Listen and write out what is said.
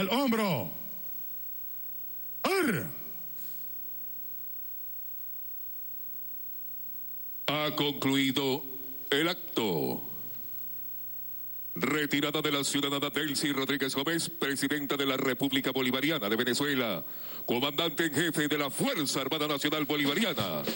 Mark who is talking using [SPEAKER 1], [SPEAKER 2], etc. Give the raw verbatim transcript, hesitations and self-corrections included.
[SPEAKER 1] al hombro. ¡Ar!
[SPEAKER 2] Ha concluido el acto. Retirada de la ciudadana Delcy Rodríguez Gómez, presidenta de la República Bolivariana de Venezuela, comandante en jefe de la Fuerza Armada Nacional Bolivariana.